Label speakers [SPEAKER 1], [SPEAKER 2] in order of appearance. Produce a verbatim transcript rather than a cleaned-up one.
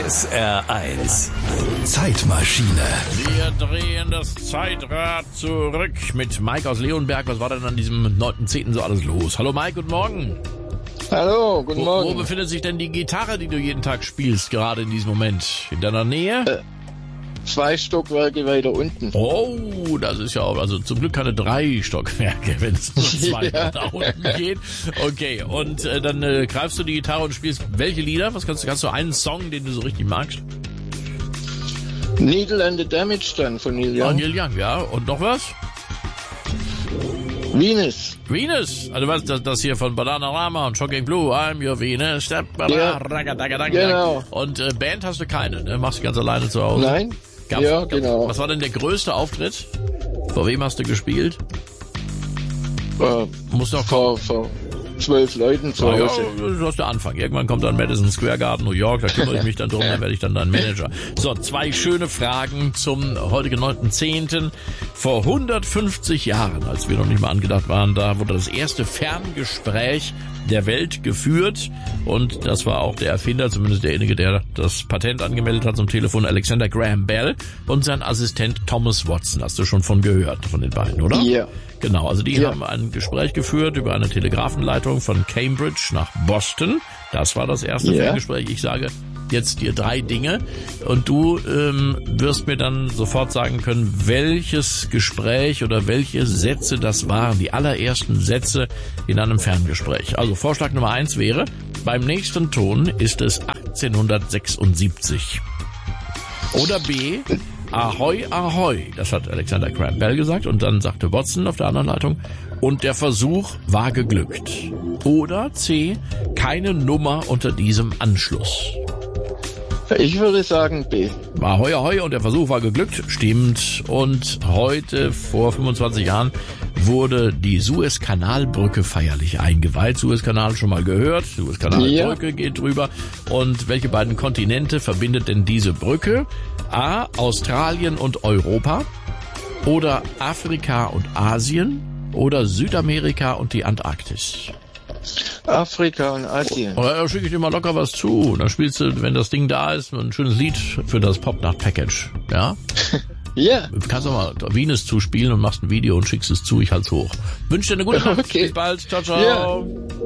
[SPEAKER 1] S R eins Zeitmaschine.
[SPEAKER 2] Wir drehen das Zeitrad zurück mit Mike aus Leonberg. Was war denn an diesem neunten zehnten so alles los? Hallo Mike, guten Morgen.
[SPEAKER 3] Hallo, guten
[SPEAKER 2] wo,
[SPEAKER 3] Morgen.
[SPEAKER 2] Wo befindet sich denn die Gitarre, die du jeden Tag spielst, gerade in diesem Moment? In deiner Nähe?
[SPEAKER 3] Äh, zwei Stockwerke weiter unten.
[SPEAKER 2] Oh, das ist ja auch, also zum Glück keine drei Stockwerke, wenn es nur zwei
[SPEAKER 3] Ja.
[SPEAKER 2] nach unten geht. Okay, und äh, dann äh, greifst du die Gitarre und spielst welche Lieder? Was kannst du, kannst du einen Song, den du so richtig magst?
[SPEAKER 3] Needle and the Damage dann von Neil
[SPEAKER 2] Oh,
[SPEAKER 3] Young.
[SPEAKER 2] Neil Young, ja. Und noch was?
[SPEAKER 3] Venus.
[SPEAKER 2] Venus, also was, das, das hier von Bananarama und Shocking Blue, I'm your Venus, step,
[SPEAKER 3] Ja. Genau.
[SPEAKER 2] Und äh, Band hast du keine, ne? Machst du ganz alleine zu Hause?
[SPEAKER 3] Nein?
[SPEAKER 2] Gab's,
[SPEAKER 3] Ja, genau.
[SPEAKER 2] Was war denn der größte Auftritt? Vor wem hast du gespielt?
[SPEAKER 3] Äh,
[SPEAKER 2] Muss doch
[SPEAKER 3] vor, vor zwölf Leuten zu
[SPEAKER 2] Ja, ja,
[SPEAKER 3] Hause.
[SPEAKER 2] das ist der Anfang. Irgendwann kommt dann Madison Square Garden, New York, da kümmere ich mich dann drum, dann werde ich dann dein Manager. So, zwei schöne Fragen zum heutigen neunten zehnten Vor hundertfünfzig Jahren, als wir noch nicht mal angedacht waren, da wurde das erste Ferngespräch der Welt geführt und das war auch der Erfinder, zumindest derjenige, der das Patent angemeldet hat zum Telefon, Alexander Graham Bell und sein Assistent Thomas Watson. Hast du schon von gehört, von den beiden, oder?
[SPEAKER 3] Ja.
[SPEAKER 2] Genau, also die
[SPEAKER 3] Ja.
[SPEAKER 2] haben ein Gespräch geführt über eine Telegrafenleitung von Cambridge nach Boston. Das war das erste
[SPEAKER 3] Ja.
[SPEAKER 2] Ferngespräch. Ich sage jetzt dir drei Dinge und du ähm, wirst mir dann sofort sagen können, welches Gespräch oder welche Sätze das waren, die allerersten Sätze in einem Ferngespräch. Also Vorschlag Nummer eins wäre, beim nächsten Ton ist es achtzehnhundertsechsundsiebzig. Oder B, Ahoi, Ahoi, das hat Alexander Graham Bell gesagt und dann sagte Watson auf der anderen Leitung, und der Versuch war geglückt. Oder C, keine Nummer unter diesem Anschluss.
[SPEAKER 3] Ich würde sagen B.
[SPEAKER 2] Ahoi, Ahoi und der Versuch war geglückt, stimmt. Und heute, vor fünfundzwanzig Jahren, wurde die Suezkanalbrücke feierlich eingeweiht. Suezkanal schon mal gehört, Suezkanalbrücke
[SPEAKER 3] Ja.
[SPEAKER 2] geht drüber. Und welche beiden Kontinente verbindet denn diese Brücke? A, Australien und Europa, oder Afrika und Asien, oder Südamerika und die Antarktis.
[SPEAKER 3] Afrika und Asien.
[SPEAKER 2] Oder da schicke ich dir mal locker was zu. Und dann spielst du, wenn das Ding da ist, ein schönes Lied für das Popnacht-Package. Ja?
[SPEAKER 3] Ja.
[SPEAKER 2] Du kannst auch mal Venus zuspielen und machst ein Video und schickst es zu, ich halt's hoch. Wünsche dir eine gute Nacht.
[SPEAKER 3] Okay.
[SPEAKER 2] Bis bald. Ciao, ciao.
[SPEAKER 3] Ja.